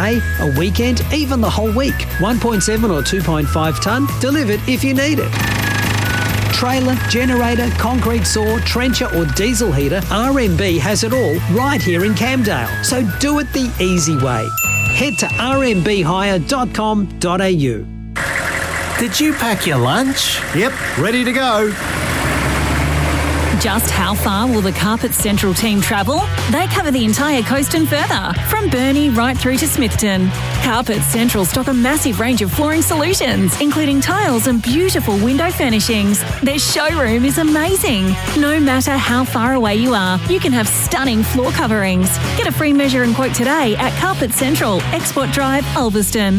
day, a weekend, even the whole week. 1.7 or 2.5 tonne, delivered if you need it. Trailer, generator, concrete saw, trencher or diesel heater, RMB has it all right here in Camdale. So do it the easy way. Head to rmbhire.com.au. Did you pack your lunch? Yep, ready to go. Just how far will the Carpet Central team travel? They cover the entire coast and further, from Burnie right through to Smithton. Carpet Central stock a massive range of flooring solutions, including tiles and beautiful window furnishings. Their showroom is amazing. No matter how far away you are, you can have stunning floor coverings. Get a free measure and quote today at Carpet Central, Export Drive, Ulverston.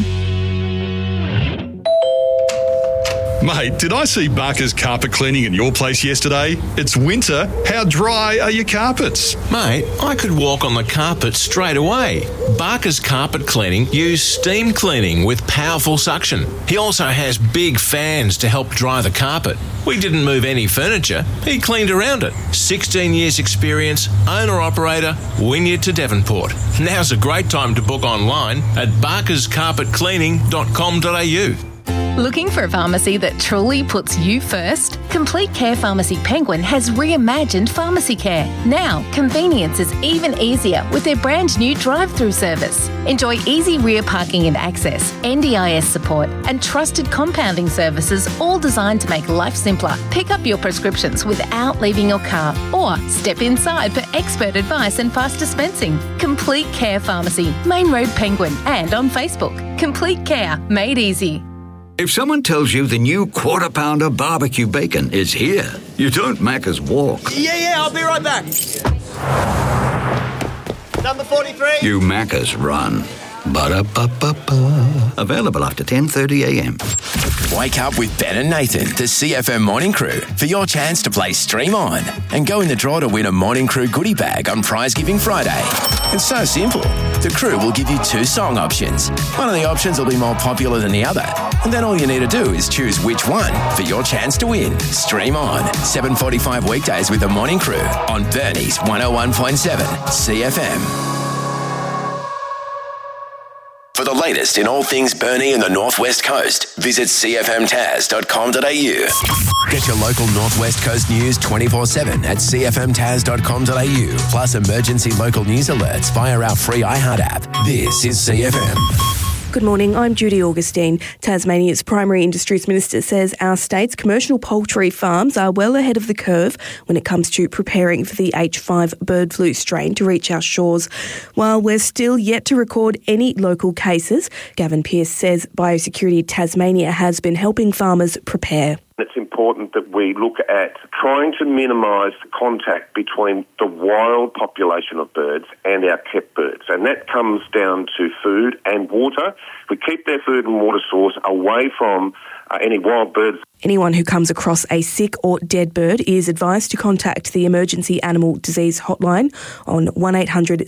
Mate, did I see Barker's carpet cleaning in your place yesterday? It's winter. How dry are your carpets? Mate, I could walk on the carpet straight away. Barker's Carpet Cleaning use steam cleaning with powerful suction. He also has big fans to help dry the carpet. We didn't move any furniture. He cleaned around it. 16 years experience, owner-operator, Wynyard to Devonport. Now's a great time to book online at barkerscarpetcleaning.com.au. Looking for a pharmacy that truly puts you first? Complete Care Pharmacy Penguin has reimagined pharmacy care. Now, convenience is even easier with their brand new drive-through service. Enjoy easy rear parking and access, NDIS support, and trusted compounding services, all designed to make life simpler. Pick up your prescriptions without leaving your car, or step inside for expert advice and fast dispensing. Complete Care Pharmacy, Main Road Penguin, and on Facebook. Complete Care, made easy. If someone tells you the new Quarter Pounder barbecue bacon is here, you don't Macca's walk. Yeah, I'll be right back. Number 43. You Macca's run. Ba-da-ba-ba-ba. Available after 10:30 a.m. Wake up with Ben and Nathan, the CFM Morning Crew, for your chance to play Stream On and go in the draw to win a Morning Crew goodie bag on Prize Giving Friday. It's so simple. The crew will give you 2 song options. One of the options will be more popular than the other, and then all you need to do is choose which one for your chance to win. Stream On, 7:45 weekdays with the Morning Crew on Burnie's 101.7 CFM. For the latest in all things Burnie and the North West Coast, visit cfmtaz.com.au. Get your local North West Coast news 24/7 at cfmtaz.com.au, plus emergency local news alerts via our free iHeart app. This is CFM. Good morning, I'm Judy Augustine. Tasmania's Primary Industries Minister says our state's commercial poultry farms are well ahead of the curve when it comes to preparing for the H5 bird flu strain to reach our shores. While we're still yet to record any local cases, Gavin Pearce says Biosecurity Tasmania has been helping farmers prepare. It's important that we look at trying to minimise the contact between the wild population of birds and our kept birds. And that comes down to food and water. We keep their food and water source away from any wild birds. Anyone who comes across a sick or dead bird is advised to contact the Emergency Animal Disease Hotline on 1800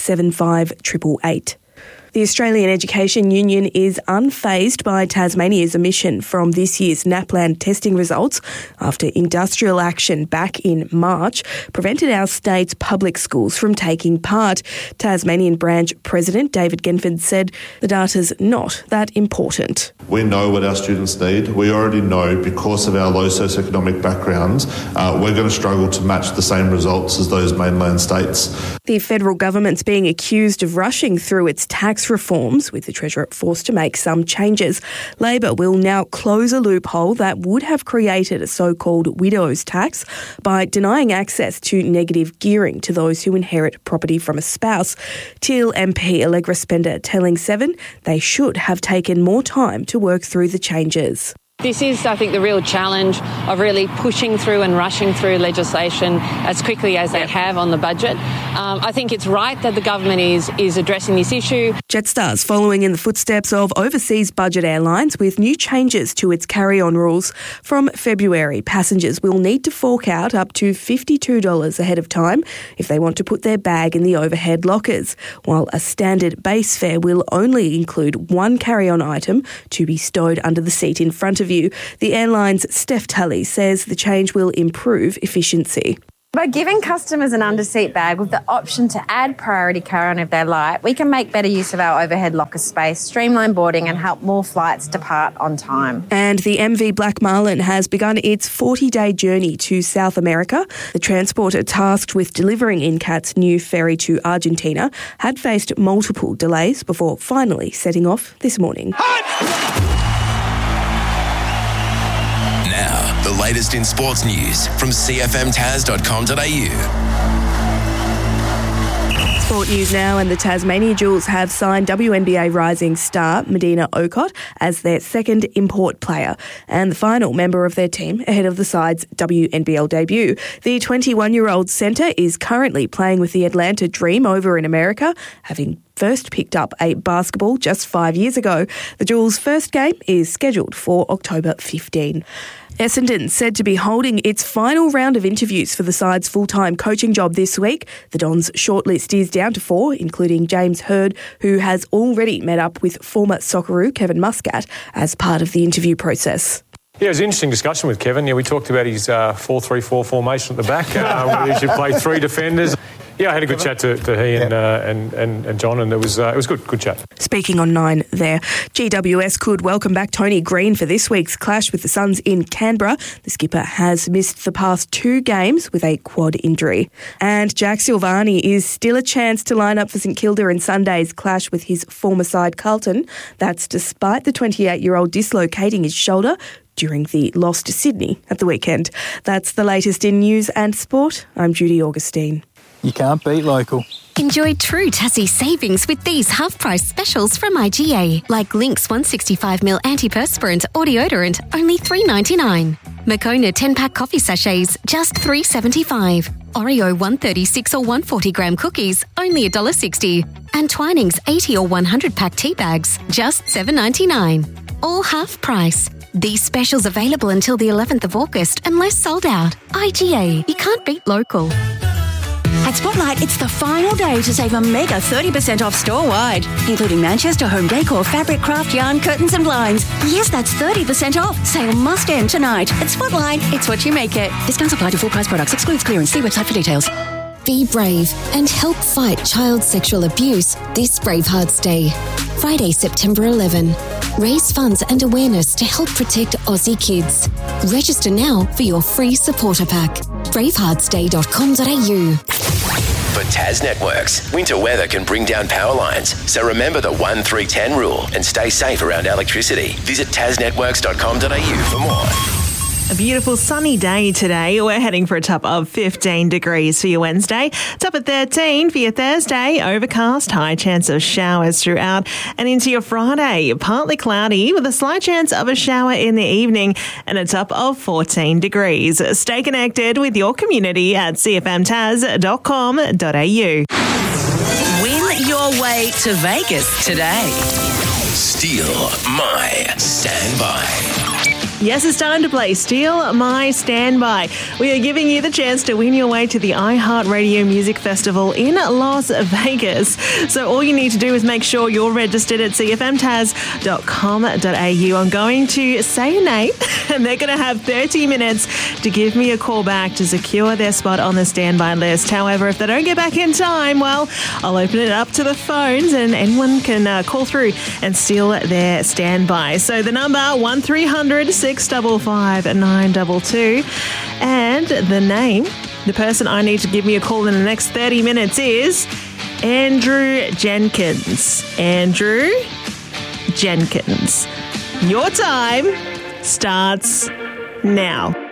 675 888. The Australian Education Union is unfazed by Tasmania's omission from this year's NAPLAN testing results after industrial action back in March prevented our state's public schools from taking part. Tasmanian branch President David Genford said the data's not that important. We know what our students need. We already know because of our low socioeconomic backgrounds, we're going to struggle to match the same results as those mainland states. The federal government's being accused of rushing through its tax reforms, with the Treasurer forced to make some changes. Labor will now close a loophole that would have created a so-called widow's tax by denying access to negative gearing to those who inherit property from a spouse. Teal MP Allegra Spender telling Seven they should have taken more time to work through the changes. This is, I think, the real challenge of really pushing through and rushing through legislation as quickly as they have on the budget. I think it's right that the government is addressing this issue. Jetstar's following in the footsteps of overseas budget airlines with new changes to its carry-on rules. From February, passengers will need to fork out up to $52 ahead of time if they want to put their bag in the overhead lockers, while a standard base fare will only include one carry-on item to be stowed under the seat in front of you. The airline's Steph Tully says the change will improve efficiency. By giving customers an under-seat bag with the option to add priority carry-on if they like, we can make better use of our overhead locker space, streamline boarding and help more flights depart on time. And the MV Black Marlin has begun its 40-day journey to South America. The transporter tasked with delivering Incat's new ferry to Argentina had faced multiple delays before finally setting off this morning. Now, the latest in sports news from cfmtaz.com.au. Sport news now, and the Tasmania Jewels have signed WNBA rising star Medina Okot as their second import player and the final member of their team ahead of the side's WNBL debut. The 21-year-old centre is currently playing with the Atlanta Dream over in America, having first picked up a basketball just 5 years ago. The Jewels' first game is scheduled for October 15. Essendon said to be holding its final round of interviews for the side's full-time coaching job this week. The Dons' shortlist is down to 4, including James Hird, who has already met up with former Socceroo Kevin Muscat as part of the interview process. Yeah, it was an interesting discussion with Kevin. Yeah, we talked about his 4-3-4 formation at the back, where he should play 3 defenders. Yeah, I had a good chat to he and John, and it was good chat. Speaking on 9 there, GWS could welcome back Tony Green for this week's clash with the Suns in Canberra. The skipper has missed the past 2 games with a quad injury. And Jack Silvani is still a chance to line up for St Kilda in Sunday's clash with his former side Carlton. That's despite the 28-year-old dislocating his shoulder during the loss to Sydney at the weekend. That's the latest in news and sport. I'm Judy Augustine. You can't beat local. Enjoy true Tassie savings with these half-price specials from IGA, like Lynx 165ml antiperspirant or deodorant, only $3.99. Moccona 10-pack coffee sachets, just $3.75. Oreo 136 or 140-gram cookies, only $1.60. And Twinings 80 or 100-pack tea bags, just $7.99. All half price. These specials available until the 11th of August, unless sold out. IGA, you can't beat local. At Spotlight, it's the final day to save a mega 30% off store-wide, including Manchester home decor, fabric, craft, yarn, curtains and blinds. Yes, that's 30% off. Sale must end tonight. At Spotlight, it's what you make it. Discounts apply to full-price products. Excludes clearance. See website for details. Be brave and help fight child sexual abuse this Bravehearts Day. Friday, September 11. Raise funds and awareness to help protect Aussie kids. Register now for your free supporter pack. braveheartsday.com.au. For Tas Networks, winter weather can bring down power lines, so remember the 1-3-10 rule and stay safe around electricity. Visit tasnetworks.com.au for more. A beautiful sunny day today. We're heading for a top of 15 degrees for your Wednesday. Top at 13 for your Thursday. Overcast, high chance of showers throughout. And into your Friday, partly cloudy with a slight chance of a shower in the evening and a top of 14 degrees. Stay connected with your community at cfmtaz.com.au. Win your way to Vegas today. Steal My Standby. Yes, it's time to play Steal My Standby. We are giving you the chance to win your way to the iHeartRadio Music Festival in Las Vegas. So all you need to do is make sure you're registered at cfmtaz.com.au. I'm going to say a name and they're going to have 30 minutes to give me a call back to secure their spot on the standby list. However, if they don't get back in time, well, I'll open it up to the phones and anyone can call through and steal their standby. So the number 1300 655 922, and the name, the person I need to give me a call in the next 30 minutes is Andrew Jenkins. Andrew Jenkins. Your time starts now.